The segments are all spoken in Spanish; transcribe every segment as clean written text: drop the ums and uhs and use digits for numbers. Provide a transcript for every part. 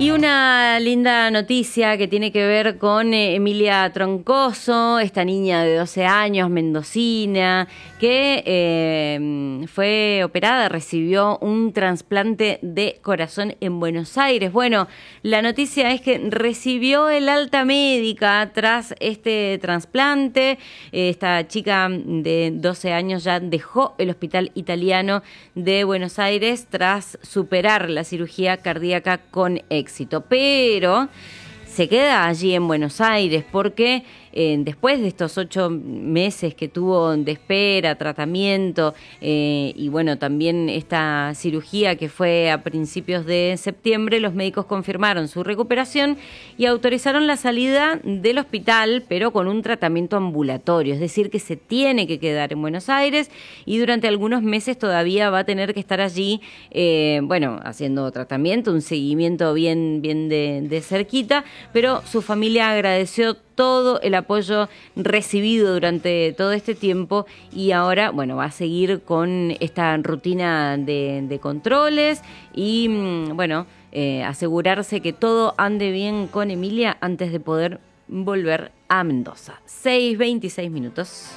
Y una linda noticia que tiene que ver con Emilia Troncoso, esta niña de 12 años, mendocina, que fue operada, recibió un trasplante de corazón en Buenos Aires. Bueno, la noticia es que recibió el alta médica tras este trasplante. Esta chica de 12 años ya dejó el Hospital Italiano de Buenos Aires tras superar la cirugía cardíaca con éxito. Pero se queda allí en Buenos Aires porque después de estos 8 meses que tuvo de espera, tratamiento y bueno, también esta cirugía que fue a principios de septiembre, los médicos confirmaron su recuperación y autorizaron la salida del hospital, pero con un tratamiento ambulatorio, es decir, que se tiene que quedar en Buenos Aires y durante algunos meses todavía va a tener que estar allí, bueno, haciendo tratamiento, un seguimiento bien de cerquita, pero su familia agradeció todo el apoyo recibido durante todo este tiempo y ahora, bueno, va a seguir con esta rutina de controles y, bueno, asegurarse que todo ande bien con Emilia antes de poder volver a Mendoza. 6:26 minutos.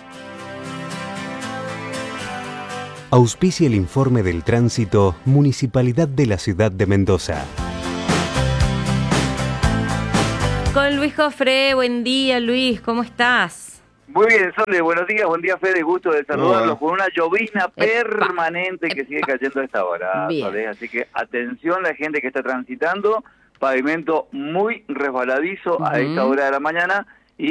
Auspicia el informe del tránsito Municipalidad de la Ciudad de Mendoza. Con Luis Jofre, buen día Luis, ¿cómo estás? Muy bien, Sole, buenos días, buen día Fede, gusto de saludarlos con una llovizna permanente que sigue cayendo a esta hora, Sole, así que atención la gente que está transitando, pavimento muy resbaladizo a esta hora de la mañana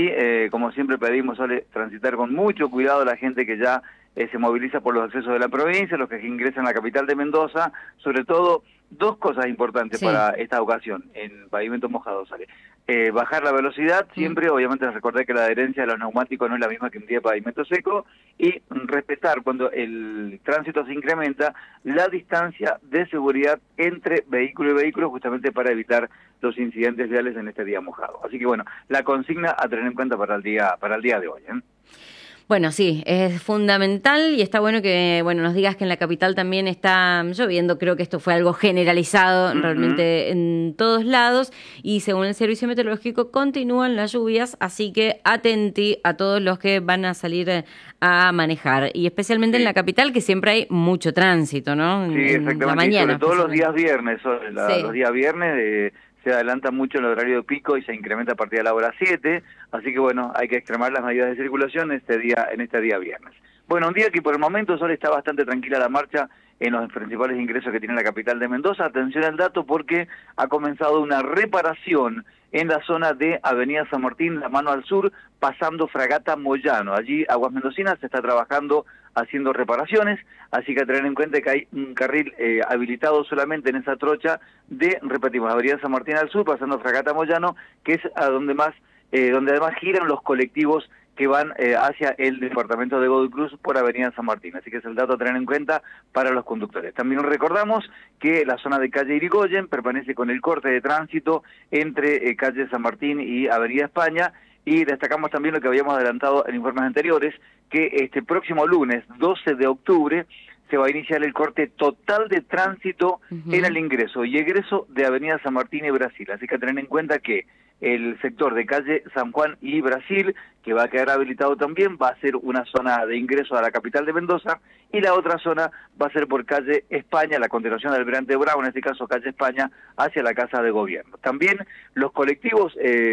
y como siempre pedimos, Sole, transitar con mucho cuidado la gente que ya se moviliza por los accesos de la provincia, los que ingresan a la capital de Mendoza, sobre todo dos cosas importantes para esta ocasión en pavimento mojado, Sole. Bajar la velocidad, siempre, obviamente recordar que la adherencia de los neumáticos no es la misma que un día de pavimento seco, y respetar cuando el tránsito se incrementa la distancia de seguridad entre vehículo y vehículo, justamente para evitar los incidentes viales en este día mojado. Así que bueno, la consigna a tener en cuenta para el día de hoy, ¿eh? Bueno, sí, es fundamental y está bueno que nos digas que en la capital también está lloviendo. Creo que esto fue algo generalizado realmente en todos lados y según el Servicio Meteorológico continúan las lluvias, así que atenti a todos los que van a salir a manejar y especialmente en la capital que siempre hay mucho tránsito, ¿no? Sí, exactamente, la mañana, sobre todo los días viernes, los días viernes se adelanta mucho el horario de pico y se incrementa a partir de la hora 7, así que bueno, hay que extremar las medidas de circulación en este día viernes. Bueno, un día que por el momento solo está bastante tranquila la marcha en los principales ingresos que tiene la capital de Mendoza. Atención al dato porque ha comenzado una reparación en la zona de Avenida San Martín, la mano al sur, pasando Fragata Moyano. Allí Aguas Mendocinas se está trabajando haciendo reparaciones, así que a tener en cuenta que hay un carril habilitado solamente en esa trocha de, repetimos, Avenida San Martín al sur, pasando Fragata Moyano, que es a donde además giran los colectivos que van hacia el departamento de Godoy Cruz por Avenida San Martín. Así que es el dato a tener en cuenta para los conductores. También recordamos que la zona de calle Irigoyen permanece con el corte de tránsito entre calle San Martín y Avenida España, y destacamos también lo que habíamos adelantado en informes anteriores, que este próximo lunes 12 de octubre se va a iniciar el corte total de tránsito en el ingreso y egreso de Avenida San Martín y Brasil. Así que a tener en cuenta que el sector de calle San Juan y Brasil, que va a quedar habilitado también, va a ser una zona de ingreso a la capital de Mendoza, y la otra zona va a ser por calle España, la continuación del Almirante Bravo, en este caso calle España, hacia la Casa de Gobierno. También los colectivos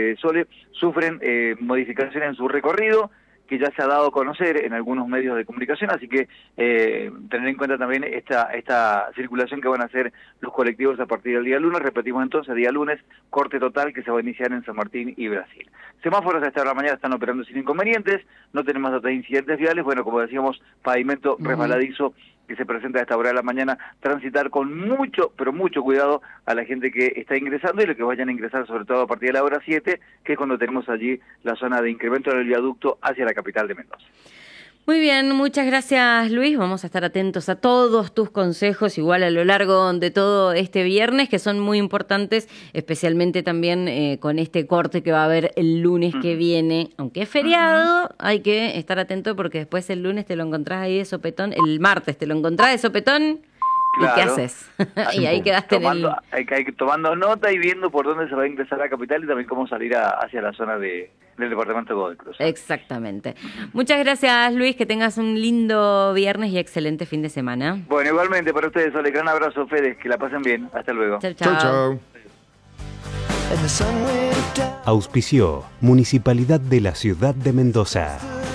sufren modificaciones en su recorrido, que ya se ha dado a conocer en algunos medios de comunicación, así que tener en cuenta también esta circulación que van a hacer los colectivos a partir del día lunes. Repetimos entonces, día lunes, corte total que se va a iniciar en San Martín y Brasil. Semáforos a esta hora de la mañana están operando sin inconvenientes, no tenemos datos de incidentes viales, bueno, como decíamos, pavimento resbaladizo que se presenta a esta hora de la mañana, transitar con mucho, pero mucho cuidado a la gente que está ingresando y los que vayan a ingresar sobre todo a partir de la hora 7, que es cuando tenemos allí la zona de incremento del viaducto hacia la capital de Mendoza. Muy bien, muchas gracias Luis, vamos a estar atentos a todos tus consejos igual a lo largo de todo este viernes que son muy importantes, especialmente también con este corte que va a haber el lunes que viene, aunque es feriado, hay que estar atento porque después el lunes te lo encontrás ahí de sopetón, el martes te lo encontrás de sopetón Claro. ¿Y qué haces? Y ahí quedaste tomando nota y viendo por dónde se va a ingresar a la capital y también cómo salir hacia la zona del departamento de Godoy Cruz. Exactamente. Muchas gracias, Luis, que tengas un lindo viernes y excelente fin de semana. Bueno, igualmente para ustedes, Ole, gran abrazo, Fede, que la pasen bien. Hasta luego. Chau, chau. Chau, chau. Auspició Municipalidad de la Ciudad de Mendoza.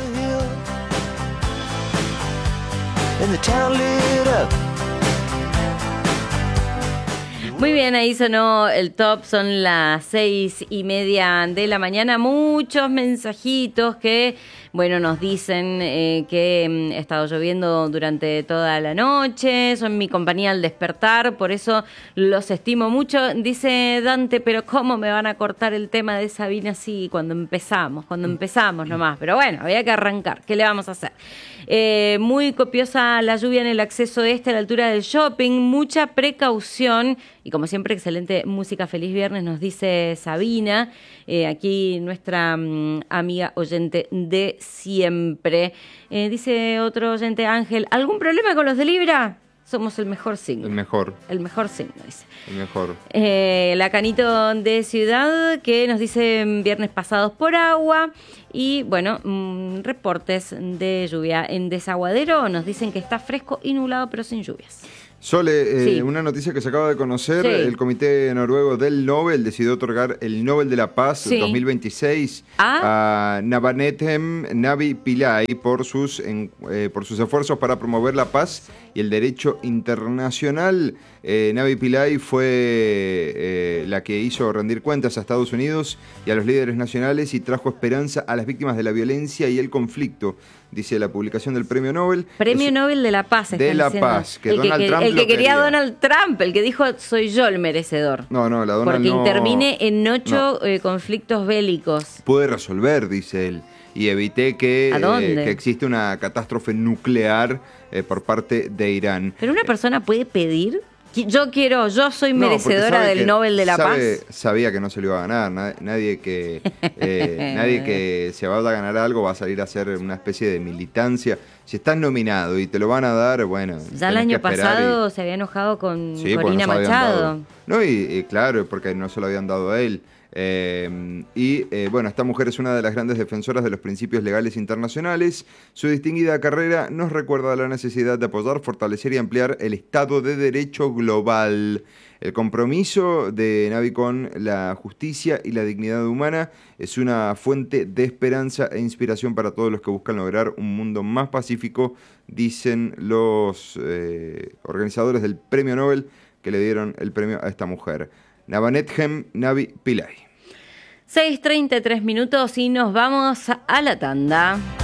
Muy bien, ahí sonó el top, son las 6:30 de la mañana. Muchos mensajitos que, bueno, nos dicen que ha estado lloviendo durante toda la noche, son mi compañía al despertar, por eso los estimo mucho. Dice Dante, pero ¿cómo me van a cortar el tema de Sabina así cuando empezamos nomás? Pero bueno, había que arrancar, ¿qué le vamos a hacer? Muy copiosa la lluvia en el acceso este a la altura del shopping, mucha precaución y como siempre excelente música. Feliz viernes, nos dice Sabina, aquí nuestra amiga oyente de siempre. Dice otro oyente, Ángel, ¿algún problema con los de Libra? Somos el mejor signo. El mejor. El mejor signo, dice. El mejor. La Canito de Ciudad, que nos dice viernes pasados por agua. Y bueno, reportes de lluvia. En Desaguadero nos dicen que está fresco y nublado, pero sin lluvias. Sole, Sí. Una noticia que se acaba de conocer, Sí. el Comité Noruego del Nobel decidió otorgar el Nobel de la Paz Sí. 2026 a Navanethem Navi Pillay por sus esfuerzos para promover la paz y el derecho internacional. Navi Pillay fue la que hizo rendir cuentas a Estados Unidos y a los líderes nacionales y trajo esperanza a las víctimas de la violencia y el conflicto, dice la publicación del Premio Nobel. Premio Nobel de la Paz. De están la diciendo. Paz, que el Donald Trump el que lo quería quería. Donald Trump, el que dijo soy yo el merecedor. No, la Donald Porque no... intervine en 8 conflictos bélicos. Pude resolver, dice él, y evité que ¿A dónde? que existe una catástrofe nuclear por parte de Irán. Pero una persona puede pedir, yo soy No, porque merecedora sabe del que Nobel de la Paz. Sabía que no se lo iba a ganar. Nadie que se vaya a ganar algo va a salir a hacer una especie de militancia. Si estás nominado y te lo van a dar, bueno. Ya el año pasado se había enojado con Sí, porque Corina no se lo habían Machado. dado. No, y claro, porque no se lo habían dado a él. Bueno, esta mujer es una de las grandes defensoras de los principios legales internacionales. Su distinguida carrera nos recuerda la necesidad de apoyar, fortalecer y ampliar el Estado de Derecho global. El compromiso de Navi con la justicia y la dignidad humana es una fuente de esperanza e inspiración para todos los que buscan lograr un mundo más pacífico, dicen los organizadores del Premio Nobel que le dieron el premio a esta mujer. Navanethem Navi Pillay. 6:33 y nos vamos a la tanda.